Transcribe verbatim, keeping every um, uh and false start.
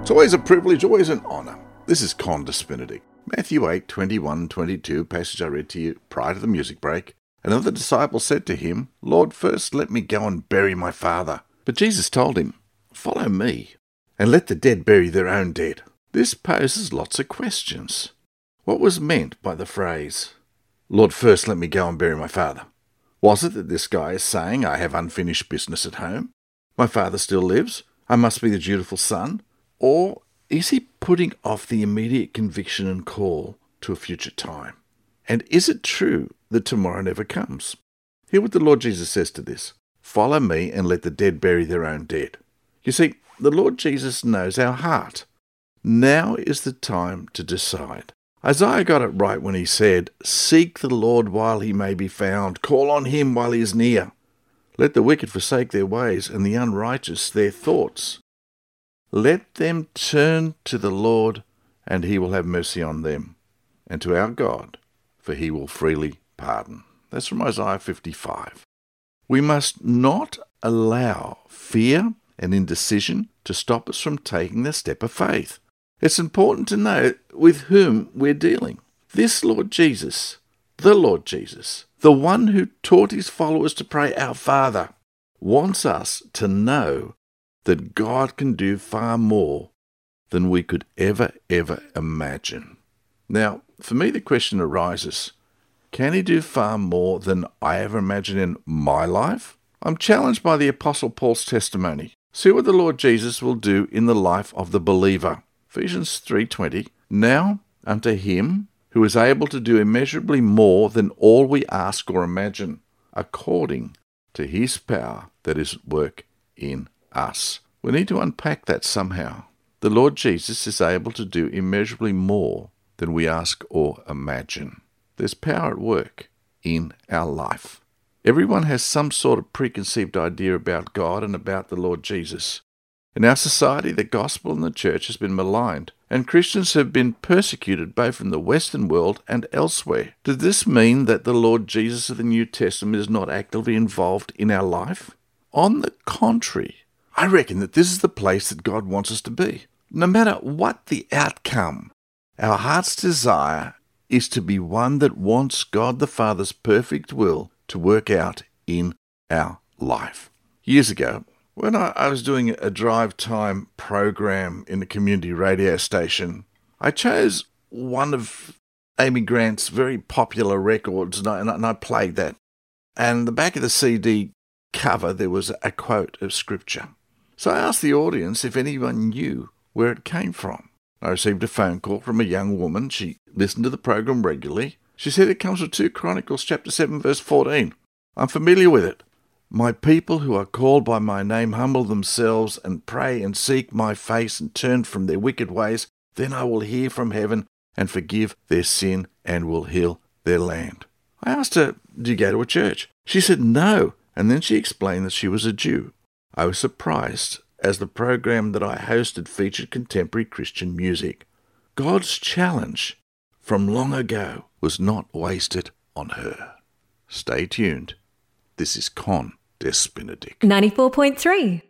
It's always a privilege, always an honour. This is Con Des Benedict. Matthew eight, twenty-one and twenty-two, passage I read to you prior to the music break. Another disciple said to him, Lord, first let me go and bury my father. But Jesus told him, follow me, and let the dead bury their own dead. This poses lots of questions. What was meant by the phrase, Lord, first let me go and bury my father? Was it that this guy is saying, I have unfinished business at home? My father still lives? I must be the dutiful son? Or is he putting off the immediate conviction and call to a future time? And is it true that tomorrow never comes? Hear what the Lord Jesus says to this. Follow me and let the dead bury their own dead. You see, the Lord Jesus knows our heart. Now is the time to decide. Isaiah got it right when he said, Seek the Lord while he may be found. Call on him while he is near. Let the wicked forsake their ways and the unrighteous their thoughts. Let them turn to the Lord, and he will have mercy on them, and to our God, for he will freely pardon. That's from Isaiah fifty-five. We must not allow fear and indecision to stop us from taking the step of faith. It's important to know with whom we're dealing. This Lord Jesus, the Lord Jesus, the one who taught his followers to pray, Our Father, wants us to know that God can do far more than we could ever, ever imagine. Now, for me, the question arises, can he do far more than I ever imagined in my life? I'm challenged by the Apostle Paul's testimony. See what the Lord Jesus will do in the life of the believer. Ephesians three twenty, Now unto him who is able to do immeasurably more than all we ask or imagine, according to his power that is at work in us. We need to unpack that somehow. The Lord Jesus is able to do immeasurably more than we ask or imagine. There's power at work in our life. Everyone has some sort of preconceived idea about God and about the Lord Jesus. In our society, the gospel and the church has been maligned, and Christians have been persecuted both in the Western world and elsewhere. Does this mean that the Lord Jesus of the New Testament is not actively involved in our life? On the contrary, I reckon that this is the place that God wants us to be. No matter what the outcome, our heart's desire is to be one that wants God the Father's perfect will to work out in our life. Years ago, when I, I was doing a drive time program in a community radio station, I chose one of Amy Grant's very popular records, and I, and I played that. And the back of the C D cover, there was a quote of Scripture. So I asked the audience if anyone knew where it came from. I received a phone call from a young woman. She listened to the program regularly. She said it comes from Second Chronicles chapter seven, verse fourteen. I'm familiar with it. My people who are called by my name humble themselves and pray and seek my face and turn from their wicked ways. Then I will hear from heaven and forgive their sin and will heal their land. I asked her, do you go to a church? She said no, and then she explained that she was a Jew. I was surprised as the program that I hosted featured contemporary Christian music. God's challenge from long ago was not wasted on her. Stay tuned. This is Con Des Benedict. ninety-four point three